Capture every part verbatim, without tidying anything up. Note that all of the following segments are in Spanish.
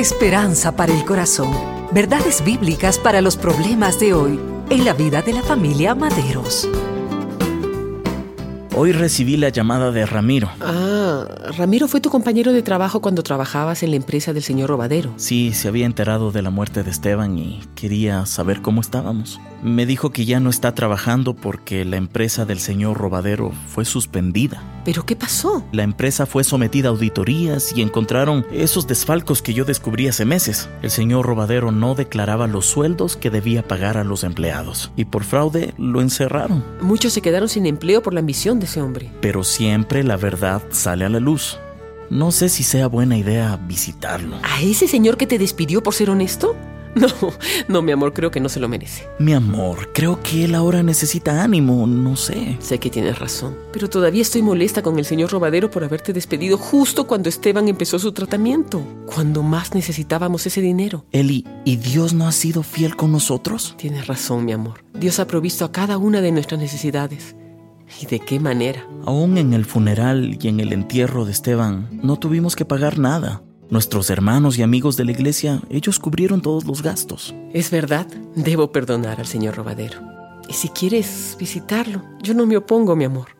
Esperanza para el corazón. Verdades bíblicas para los problemas de hoy en la vida de la familia Maderos. Hoy recibí la llamada de Ramiro. Ah, Ramiro fue tu compañero de trabajo cuando trabajabas en la empresa del señor Robadero. Sí, se había enterado de la muerte de Esteban y quería saber cómo estábamos. Me dijo que ya no está trabajando porque la empresa del señor Robadero fue suspendida. ¿Pero qué pasó? La empresa fue sometida a auditorías y encontraron esos desfalcos que yo descubrí hace meses. El señor Robadero no declaraba los sueldos que debía pagar a los empleados y por fraude lo encerraron. Muchos se quedaron sin empleo por la ambición de ese hombre. Pero siempre la verdad sale a la luz. No sé si sea buena idea visitarlo. ¿A ese señor que te despidió por ser honesto? No, no, mi amor, creo que no se lo merece. Mi amor, creo que él ahora necesita ánimo, no sé. Sé que tienes razón, pero todavía estoy molesta con el señor Robadero por haberte despedido justo cuando Esteban empezó su tratamiento, cuando más necesitábamos ese dinero. Eli, ¿y Dios no ha sido fiel con nosotros? Tienes razón, mi amor. Dios ha provisto a cada una de nuestras necesidades. ¿Y de qué manera? Aún en el funeral y en el entierro de Esteban, no tuvimos que pagar nada. Nuestros hermanos y amigos de la iglesia, ellos cubrieron todos los gastos. Es verdad, debo perdonar al señor Robadero. Y si quieres visitarlo, yo no me opongo, mi amor.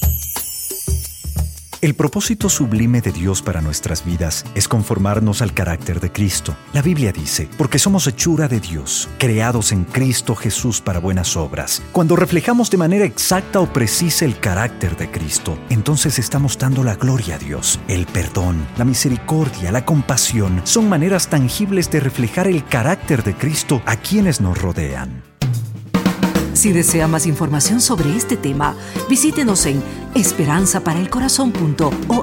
El propósito sublime de Dios para nuestras vidas es conformarnos al carácter de Cristo. La Biblia dice, porque somos hechura de Dios, creados en Cristo Jesús para buenas obras. Cuando reflejamos de manera exacta o precisa el carácter de Cristo, entonces estamos dando la gloria a Dios. El perdón, la misericordia, la compasión son maneras tangibles de reflejar el carácter de Cristo a quienes nos rodean. Si desea más información sobre este tema, visítenos en esperanza para el corazón punto org.